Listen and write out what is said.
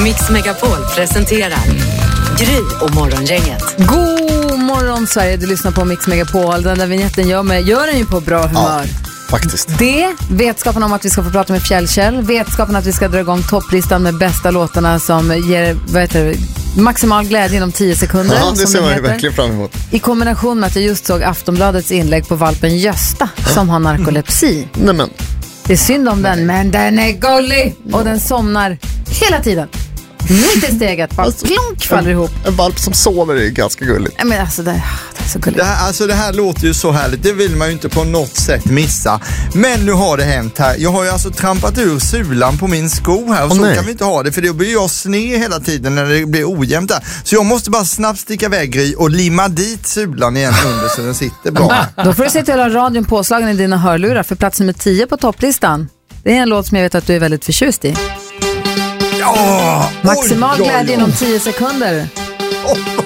Mix Megapol presenterar Gry och Morgongänget. God morgon Sverige, du lyssnar på Mix Megapol. Den där vignetten gör den ju på bra humör. Ja, faktiskt. Det, vetskapen om att vi ska få prata med Fjällkäll, vetskapen att vi ska dra igång topplistan med bästa låtarna som ger maximal glädje inom 10 sekunder. Ja, det ser man ju verkligen fram emot. I kombination med att jag just såg Aftonbladets inlägg på valpen Gösta som har narkolepsi. Nämen. Det är synd om den, men den är gullig. Och den somnar hela tiden. Mitt i steget, bara plonk faller ihop. En valp som sover är ganska gulligt. Men alltså, det är så gulligt. Det här låter ju så härligt. Det vill man ju inte på något sätt missa. Men nu har det hänt här. Jag har ju alltså trampat ur sulan på min sko här. Och så kan vi inte ha det, för det blir jag sned hela tiden när det blir ojämnt där. Så jag måste bara snabbt sticka iväg Gry och limma dit sulan igen under så den sitter bra. Då får du se till att ha radion påslagen i dina hörlurar för plats nummer 10 på topplistan. Det är en låt som jag vet att du är väldigt förtjust i. Ja! Maximal glädje inom 10 sekunder.